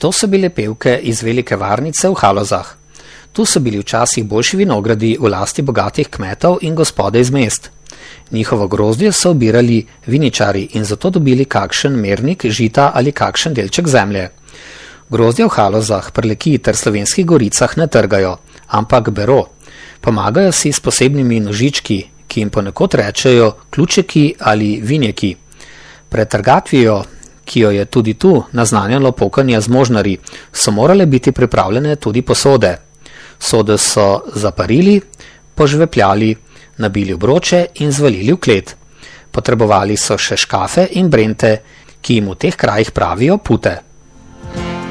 To so bile pevke iz velike varnice v Halozah. Tu so bili včasih boljši vinogradi v lasti bogatih kmetov in gospode iz mest. Njihovo grozdje so obirali viničari in zato dobili kakšen mernik žita ali kakšen delček zemlje. Grozdje v Halozah, Prlekiji ter Slovenskih goricah ne trgajo, ampak bero. Pomagajo si s posebnimi nožički, ki jim ponekod rečejo ključeki ali vinjeki. Pred trgatvijo, ki jo je tudi tu naznanjalo pokanje z možnari, so morale biti pripravljene tudi posode. Sode so zaparili, požvepljali, nabili obroče in zvalili v klet. Potrebovali so še škafe in brente, ki jim v teh krajih pravijo pute.